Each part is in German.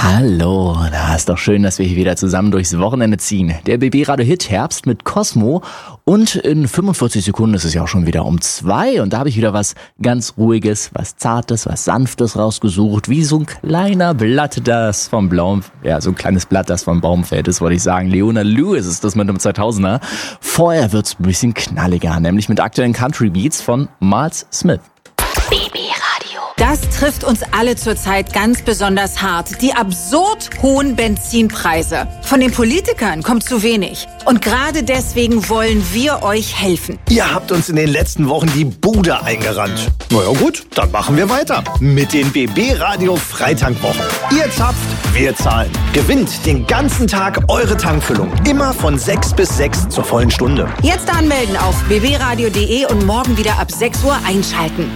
Hallo, na ist doch schön, dass wir hier wieder zusammen durchs Wochenende ziehen. Der BB Radio Hit Herbst mit Cosmo und in 45 Sekunden ist es ja auch schon wieder um 2 und da habe ich wieder was ganz Ruhiges, was Zartes, was Sanftes rausgesucht, wie so ein kleiner Blatt, das vom Baum, so ein kleines Blatt, das vom Baum fällt, das wollte ich sagen. Leona Lewis ist das mit dem 2000er. Vorher wird's ein bisschen knalliger, nämlich mit aktuellen Country Beats von Miles Smith. BB Radio. Das trifft uns alle zurzeit ganz besonders hart. Die absurd hohen Benzinpreise. Von den Politikern kommt zu wenig. Und gerade deswegen wollen wir euch helfen. Ihr habt uns in den letzten Wochen die Bude eingerannt. Na ja gut, dann machen wir weiter. Mit den BB Radio Freitankwochen. Ihr zapft, wir zahlen. Gewinnt den ganzen Tag eure Tankfüllung. Immer von 6 bis 6 zur vollen Stunde. Jetzt anmelden auf bbradio.de und morgen wieder ab 6 Uhr einschalten.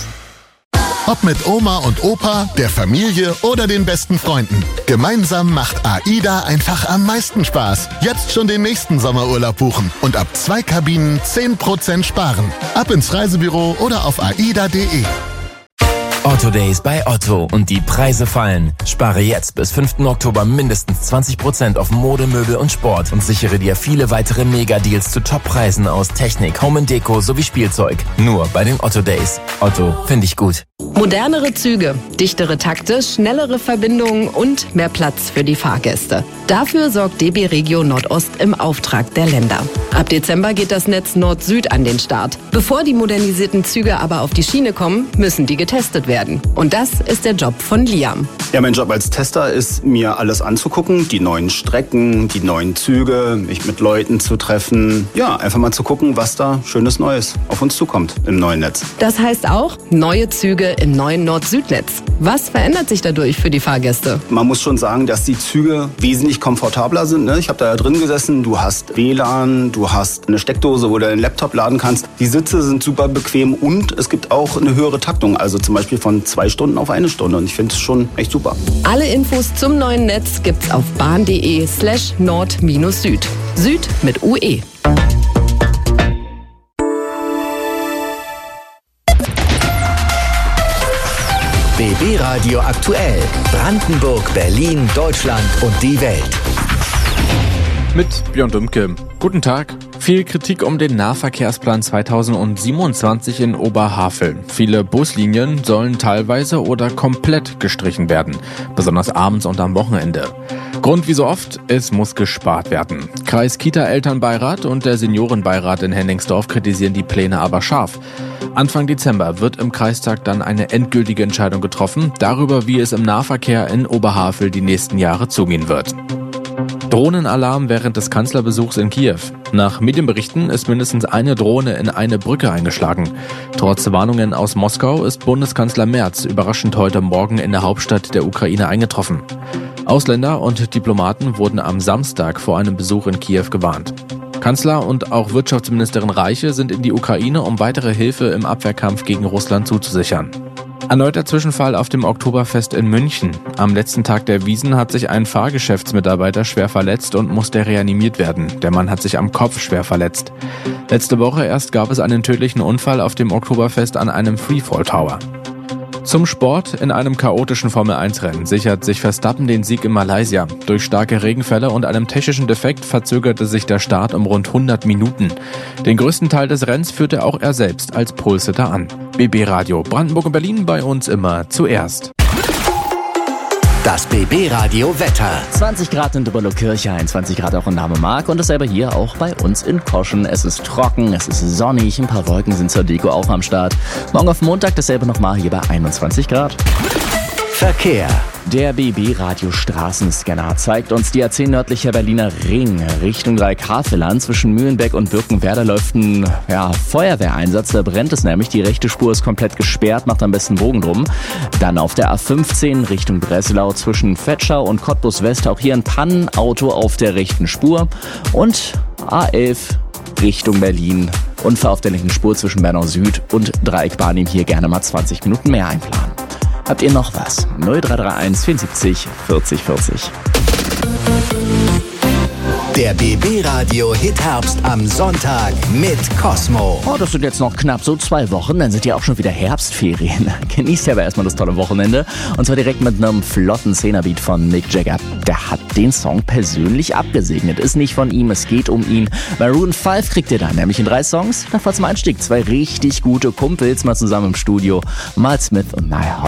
Ob mit Oma und Opa, der Familie oder den besten Freunden. Gemeinsam macht AIDA einfach am meisten Spaß. Jetzt schon den nächsten Sommerurlaub buchen und ab 2 Kabinen 10% sparen. Ab ins Reisebüro oder auf aida.de. Otto Days bei Otto und die Preise fallen. Spare jetzt bis 5. Oktober mindestens 20% auf Mode, Möbel und Sport und sichere dir viele weitere Mega-Deals zu Top-Preisen aus Technik, Home & Deko sowie Spielzeug. Nur bei den Otto Days. Otto, finde ich gut. Modernere Züge, dichtere Takte, schnellere Verbindungen und mehr Platz für die Fahrgäste. Dafür sorgt DB Regio Nordost im Auftrag der Länder. Ab Dezember geht das Netz Nord-Süd an den Start. Bevor die modernisierten Züge aber auf die Schiene kommen, müssen die getestet werden. Und das ist der Job von Liam. Ja, mein Job als Tester ist, mir alles anzugucken, die neuen Strecken, die neuen Züge, mich mit Leuten zu treffen. Ja, einfach mal zu gucken, was da Schönes Neues auf uns zukommt im neuen Netz. Das heißt auch neue Züge im neuen Nord-Süd-Netz. Was verändert sich dadurch für die Fahrgäste? Man muss schon sagen, dass die Züge wesentlich komfortabler sind. Ne? Ich habe da ja drin gesessen, du hast WLAN, du hast eine Steckdose, wo du deinen Laptop laden kannst. Die Sitze sind super bequem und es gibt auch eine höhere Taktung, also zum Beispiel von 2 Stunden auf 1 Stunde. Und ich finde es schon echt super. Alle Infos zum neuen Netz gibt's auf bahn.de/nord-süd. Süd mit UE. BB Radio aktuell. Brandenburg, Berlin, Deutschland und die Welt. Mit Björn Dümke. Guten Tag. Viel Kritik um den Nahverkehrsplan 2027 in Oberhavel. Viele Buslinien sollen teilweise oder komplett gestrichen werden. Besonders abends und am Wochenende. Grund wie so oft, es muss gespart werden. Kreis-Kita-Elternbeirat und der Seniorenbeirat in Hennigsdorf kritisieren die Pläne aber scharf. Anfang Dezember wird im Kreistag dann eine endgültige Entscheidung getroffen, darüber, wie es im Nahverkehr in Oberhavel die nächsten Jahre zugehen wird. Drohnenalarm während des Kanzlerbesuchs in Kiew. Nach Medienberichten ist mindestens eine Drohne in eine Brücke eingeschlagen. Trotz Warnungen aus Moskau ist Bundeskanzler Merz überraschend heute Morgen in der Hauptstadt der Ukraine eingetroffen. Ausländer und Diplomaten wurden am Samstag vor einem Besuch in Kiew gewarnt. Kanzler und auch Wirtschaftsministerin Reiche sind in die Ukraine, um weitere Hilfe im Abwehrkampf gegen Russland zuzusichern. Erneuter Zwischenfall auf dem Oktoberfest in München. Am letzten Tag der Wiesn hat sich ein Fahrgeschäftsmitarbeiter schwer verletzt und musste reanimiert werden. Der Mann hat sich am Kopf schwer verletzt. Letzte Woche erst gab es einen tödlichen Unfall auf dem Oktoberfest an einem Freefall Tower. Zum Sport. In einem chaotischen Formel-1-Rennen sichert sich Verstappen den Sieg in Malaysia. Durch starke Regenfälle und einem technischen Defekt verzögerte sich der Start um rund 100 Minuten. Den größten Teil des Rennens führte auch er selbst als Pole-Sitter an. BB Radio Brandenburg und Berlin, bei uns immer zuerst. Das BB Radio Wetter. 20 Grad in Dubberlo-Kirche, 21 Grad auch in Namemark und dasselbe hier auch bei uns in Koschen. Es ist trocken, es ist sonnig, ein paar Wolken sind zur Deko auch am Start. Morgen auf Montag dasselbe nochmal hier bei 21 Grad. Verkehr. Der BB-Radio Straßenscanner zeigt uns die A10 nördlicher Berliner Ring Richtung Dreieck-Havelland. Zwischen Mühlenbeck und Birkenwerder läuft ein Feuerwehreinsatz. Da brennt es nämlich. Die rechte Spur ist komplett gesperrt. Macht am besten Bogen drum. Dann auf der A15 Richtung Breslau zwischen Vetschau und Cottbus West. Auch hier ein Pannenauto auf der rechten Spur. Und A11 Richtung Berlin. Unfall auf der linken Spur zwischen Bernau Süd und Dreieck-Barnim. Hier gerne mal 20 Minuten mehr einplanen. Habt ihr noch was? 0331 74 40 40. Der BB Radio Hitherbst am Sonntag mit Cosmo. Oh, das sind jetzt noch knapp so 2 Wochen, dann sind ja auch schon wieder Herbstferien. Genießt ja aber erstmal das tolle Wochenende. Und zwar direkt mit einem flotten 10er-Beat von Mick Jagger. Der hat den Song persönlich abgesegnet. Ist nicht von ihm, es geht um ihn. Maroon 5 kriegt ihr dann, nämlich in 3 Songs. Davor zum Einstieg 2 richtig gute Kumpels mal zusammen im Studio. Miles Smith und Niall Horan.